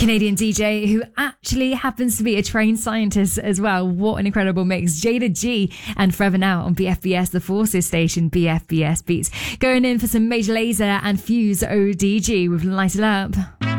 Canadian DJ who actually happens to be a trained scientist as well. What an incredible mix. Jada G and Forever Now on BFBS, the Forces station, BFBS Beats. Going in for some Major Lazer and Fuse ODG with Light It Up.